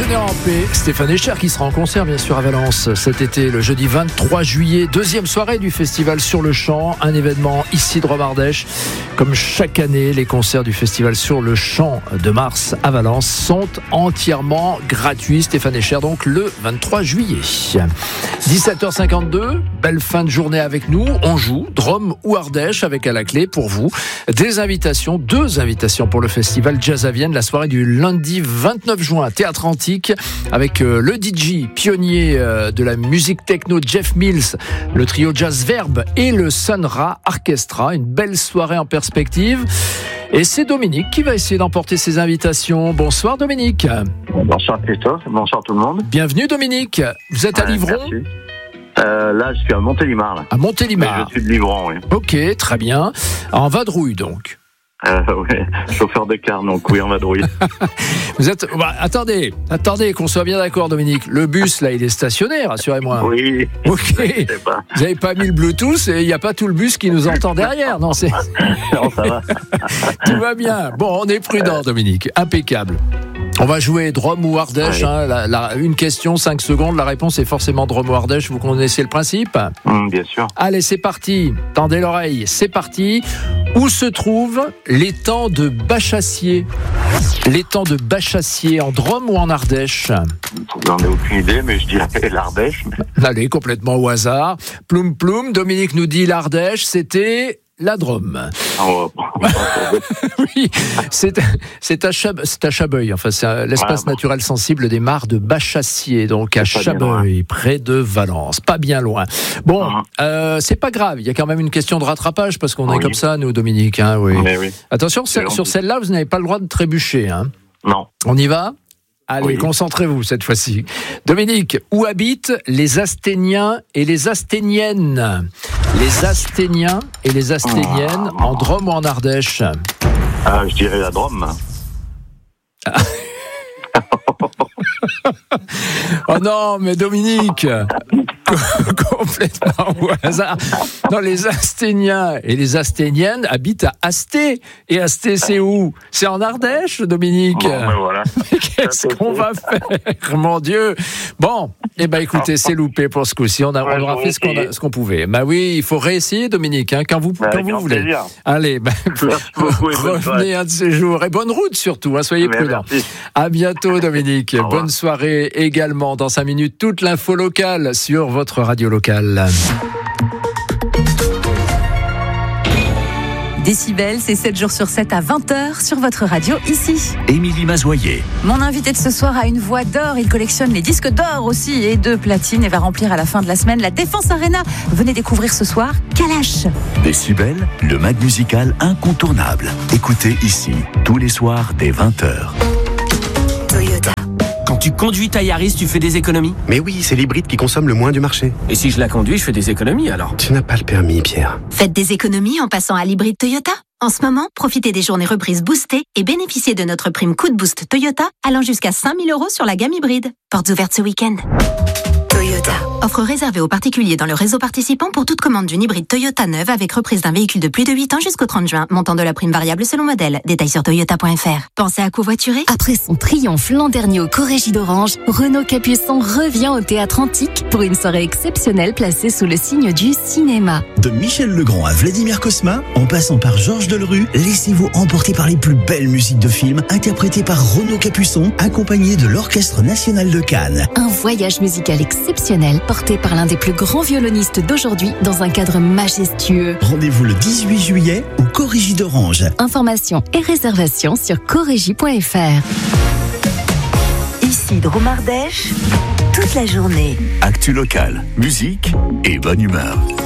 Déjeuner en paix, Stéphane Escher qui sera en concert bien sûr à Valence cet été, le jeudi 23 juillet, deuxième soirée du festival Sur le Champ, un événement ici de Drôme-Ardèche. Comme chaque année, les concerts du festival Sur le Champ de mars à Valence sont entièrement gratuits. Stéphane Escher donc le 23 juillet. 17h52, belle fin de journée avec nous. On joue Drôme ou Ardèche avec à la clé pour vous deux invitations pour le festival Jazz à Vienne, la soirée du lundi 29 juin, Théâtre Antique, avec le DJ pionnier de la musique techno Jeff Mills, le trio Jazz Verbe et le Sun Ra Orchestra. Une belle soirée en perspective. Et c'est Dominique qui va essayer d'emporter ces invitations. Bonsoir Dominique. Bonsoir Christophe, bonsoir tout le monde. Bienvenue Dominique. Vous êtes à Livron ? Merci. Là, je suis à Montélimar. Là. À Montélimar. Mais je suis de Livron, oui. Ok, très bien. En vadrouille donc. Oui, chauffeur de car, donc oui, en vadrouille. Vous êtes. Attendez, qu'on soit bien d'accord, Dominique. Le bus, là, il est stationné, rassurez-moi. Oui. Ok. Vous n'avez pas mis le Bluetooth et il n'y a pas tout le bus qui nous entend derrière. Non, ça va. Tout va bien. Bon, on est prudent, Dominique. Impeccable. On va jouer Drôme ou Ardèche. Oui. Une question, 5 secondes. La réponse est forcément Drôme ou Ardèche. Vous connaissez le principe ? Bien sûr. Allez, c'est parti. Tendez l'oreille. C'est parti. Où se trouve l'étang de Bachassier ? L'étang de Bachassier, en Drôme ou en Ardèche ? J'en ai aucune idée, mais je dirais l'Ardèche. Allez, complètement au hasard. Ploum ploum. Dominique nous dit l'Ardèche, c'était la Drôme. Oh. Oui, c'est à Chabeuil. Enfin, c'est l'espace naturel sensible des mares de Bachassier, donc à Chabeuil, près de Valence, pas bien loin. Bon, c'est pas grave. Il y a quand même une question de rattrapage parce qu'on est comme ça, nous, Dominique. Hein, oui. Oui. Attention, sur celle-là, vous n'avez pas le droit de trébucher. Hein. Non. On y va ? Allez, concentrez-vous cette fois-ci. Dominique, où habitent les Asténiens et les Asténiennes ? Les Asténiens et les Asténiennes en Drôme ou en Ardèche ? Je dirais la Drôme. Oh non, mais Dominique, complètement au hasard. Non, les Asténiens et les Asténiennes habitent à Asté. Et Asté, c'est où ? C'est en Ardèche, Dominique. Voilà. Mais qu'est-ce qu'on va faire, mon Dieu ? Bon, écoutez, c'est loupé pour ce coup-ci. On aura fait ce qu'on pouvait. Bah oui, il faut réessayer, Dominique, quand vous voulez. Plaisir. Allez, merci beaucoup. Revenez un de ces jours. Et bonne route surtout, soyez prudents. Merci. À bientôt, Dominique. Bonne soirée également. Dans 5 minutes, toute l'info locale sur votre radio locale. Décibel, c'est 7 jours sur 7 à 20h sur votre radio ici. Émilie Mazoyer. Mon invité de ce soir a une voix d'or. Il collectionne les disques d'or aussi et de platine et va remplir à la fin de la semaine la Défense Arena. Venez découvrir ce soir Kalash. Décibel, le mag musical incontournable. Écoutez ici, tous les soirs dès 20h. Toyota. Quand tu conduis ta Yaris, tu fais des économies ? Mais oui, c'est l'hybride qui consomme le moins du marché. Et si je la conduis, je fais des économies alors ? Tu n'as pas le permis, Pierre. Faites des économies en passant à l'hybride Toyota. En ce moment, profitez des journées reprises boostées et bénéficiez de notre prime coup de boost Toyota allant jusqu'à 5 000 € sur la gamme hybride. Portes ouvertes ce week-end. Toyota. Offre réservée aux particuliers dans le réseau participant pour toute commande d'une hybride Toyota neuve avec reprise d'un véhicule de plus de 8 ans jusqu'au 30 juin. Montant de la prime variable selon modèle. Détails sur toyota.fr. Pensez à covoiturer ? Après son triomphe l'an dernier au Corrégie d'Orange, Renaud Capuçon revient au Théâtre Antique pour une soirée exceptionnelle placée sous le signe du cinéma. De Michel Legrand à Vladimir Cosma, en passant par Georges Delerue, laissez-vous emporter par les plus belles musiques de films interprétées par Renaud Capuçon, accompagné de l'Orchestre National de Cannes. Un voyage musical exceptionnel porté par l'un des plus grands violonistes d'aujourd'hui dans un cadre majestueux. Rendez-vous le 18 juillet au Corrégie d'Orange. Informations et réservations sur corrégie.fr. Ici Drôme-Ardèche, toute la journée. Actu local, musique et bonne humeur.